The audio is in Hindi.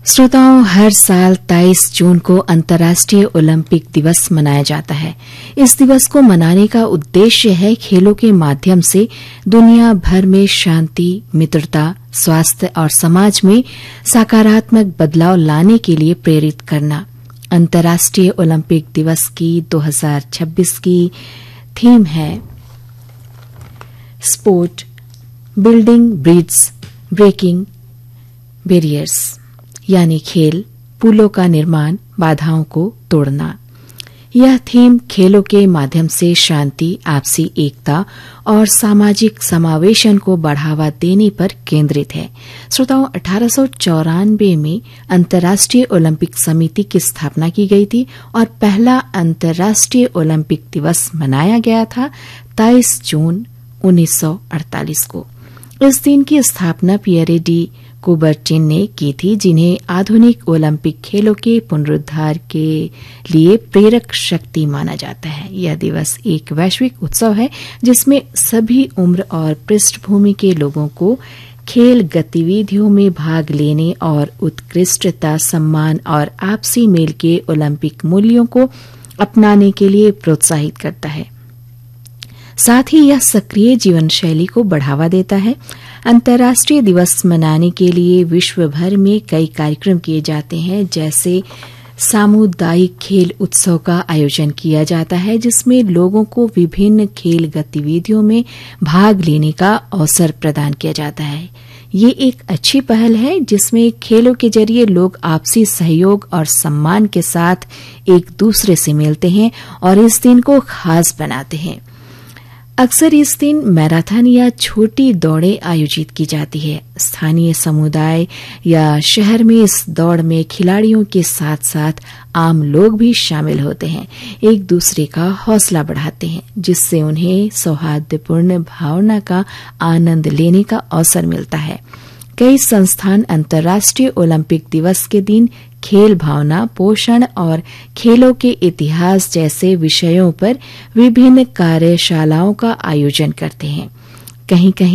श्रोताओं, हर साल 23 जून को अंतर्राष्ट्रीय ओलंपिक दिवस मनाया जाता है। इस दिवस को मनाने का उद्देश्य है खेलों के माध्यम से दुनिया भर में शांति, मित्रता, स्वास्थ्य और समाज में सकारात्मक बदलाव लाने के लिए प्रेरित करना। अंतर्राष्ट्रीय ओलंपिक दिवस की 2026 की थीम है sport building breeds breaking barriers, यानी खेल पुलों का निर्माण, बाधाओं को तोड़ना। यह थीम खेलों के माध्यम से शांति, आपसी एकता और सामाजिक समावेशन को बढ़ावा देने पर केंद्रित है। श्रोताओं, 1894 में अंतर्राष्ट्रीय ओलंपिक समिति की स्थापना की गई थी और पहला अंतर्राष्ट्रीय ओलंपिक दिवस मनाया गया था 23 जून 1948 को। इस दिन की स्थापना पियरे डी कुबरटिन ने की थी, जिन्हें आधुनिक ओलंपिक खेलों के पुनरुद्धार के लिए प्रेरक शक्ति माना जाता है। यह दिवस एक वैश्विक उत्सव है जिसमें सभी उम्र और पृष्ठभूमि के लोगों को खेल गतिविधियों में भाग लेने और उत्कृष्टता, सम्मान और आपसी मेल के ओलंपिक मूल्यों को अपनाने के लिए प्रोत्साहित करता है। साथ ही यह सक्रिय जीवन शैली को बढ़ावा देता है। अंतर्राष्ट्रीय दिवस मनाने के लिए विश्व भर में कई कार्यक्रम किए जाते हैं, जैसे सामुदायिक खेल उत्सव का आयोजन किया जाता है, जिसमें लोगों को विभिन्न खेल गतिविधियों में भाग लेने का अवसर प्रदान किया जाता है। ये एक अच्छी पहल है जिसमें खेलों के जरिए लोग आपसी सहयोग और सम्मान के साथ एक दूसरे से मिलते हैं और इस दिन को खास बनाते हैं। अक्सर इस दिन मैराथन या छोटी दौड़ें आयोजित की जाती है। स्थानीय समुदाय या शहर में इस दौड़ में खिलाड़ियों के साथ साथ आम लोग भी शामिल होते हैं, एक दूसरे का हौसला बढ़ाते हैं, जिससे उन्हें सौहार्दपूर्ण भावना का आनंद लेने का अवसर मिलता है। कई संस्थान अंतर्राष्ट्रीय ओलंपिक दिवस के दिन खेल भावना, पोषण और खेलों के इतिहास जैसे विषयों पर विभिन्न कार्यशालाओं का आयोजन करते हैं। कहीं कहीं